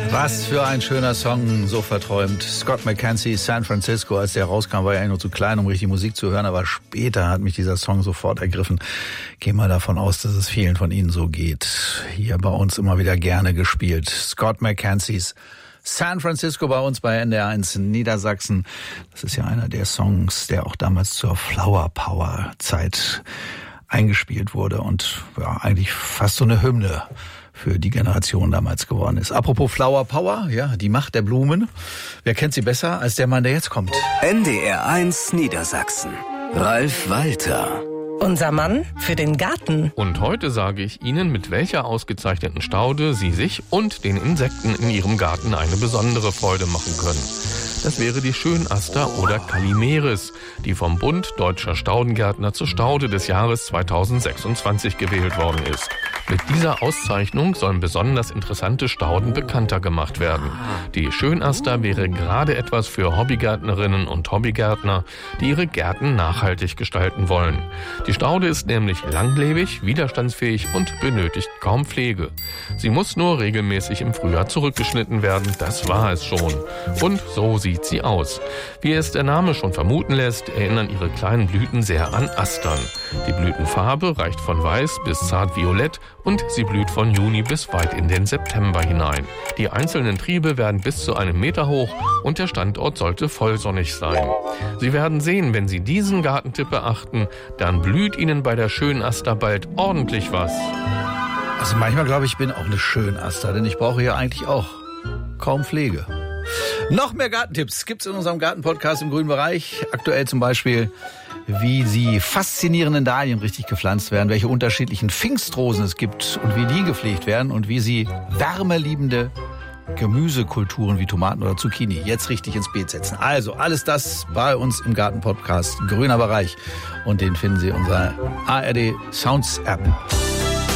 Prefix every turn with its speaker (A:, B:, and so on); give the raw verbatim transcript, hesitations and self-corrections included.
A: Was für ein schöner Song, so verträumt. Scott McKenzie, San Francisco, als der rauskam, war ja eigentlich nur zu klein, um richtig Musik zu hören, aber später hat mich dieser Song sofort ergriffen. Geh mal davon aus, dass es vielen von Ihnen so geht. Hier bei uns immer wieder gerne gespielt. Scott McKenzies San Francisco bei uns bei N D R eins Niedersachsen. Das ist ja einer der Songs, der auch damals zur Flower Power Zeit eingespielt wurde und ja, eigentlich fast so eine Hymne für die Generation damals geworden ist. Apropos Flower Power, ja, die Macht der Blumen. Wer kennt sie besser als der Mann, der jetzt kommt?
B: N D R eins Niedersachsen. Ralf Walter.
C: Unser Mann für den Garten.
D: Und heute sage ich Ihnen, mit welcher ausgezeichneten Staude Sie sich und den Insekten in Ihrem Garten eine besondere Freude machen können. Das wäre die Schönaster oder Calimeris, die vom Bund Deutscher Staudengärtner zur Staude des Jahres zweitausendsechsundzwanzig gewählt worden ist. Mit dieser Auszeichnung sollen besonders interessante Stauden bekannter gemacht werden. Die Schönaster wäre gerade etwas für Hobbygärtnerinnen und Hobbygärtner, die ihre Gärten nachhaltig gestalten wollen. Die Staude ist nämlich langlebig, widerstandsfähig und benötigt kaum Pflege. Sie muss nur regelmäßig im Frühjahr zurückgeschnitten werden, das war es schon. Und so sieht sie aus. Wie es der Name schon vermuten lässt, erinnern ihre kleinen Blüten sehr an Astern. Die Blütenfarbe reicht von weiß bis zart violett und sie blüht von Juni bis weit in den September hinein. Die einzelnen Triebe werden bis zu einem Meter hoch und der Standort sollte vollsonnig sein. Sie werden sehen, wenn Sie diesen Gartentipp beachten, dann blüht Ihnen bei der Schönaster bald ordentlich was.
A: Also manchmal glaube ich, ich bin auch eine Schönaster, denn ich brauche ja eigentlich auch kaum Pflege. Noch mehr Gartentipps gibt's in unserem Gartenpodcast im grünen Bereich. Aktuell zum Beispiel, wie die faszinierenden Dahlien richtig gepflanzt werden, welche unterschiedlichen Pfingstrosen es gibt und wie die gepflegt werden und wie sie wärmeliebende Gemüsekulturen wie Tomaten oder Zucchini jetzt richtig ins Beet setzen. Also alles das bei uns im Gartenpodcast grüner Bereich und den finden Sie in unserer A R D Sounds App.